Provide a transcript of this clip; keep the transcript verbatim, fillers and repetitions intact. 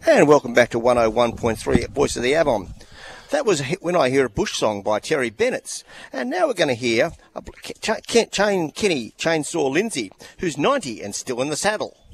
And welcome back to one oh one point three at Voice of the Avon. That was When I Hear a Bush Song by Terry Bennett. And now we're going to hear a Ch- Ch- Chain Kenny Chainsaw Lindsay, who's ninety and still in the saddle.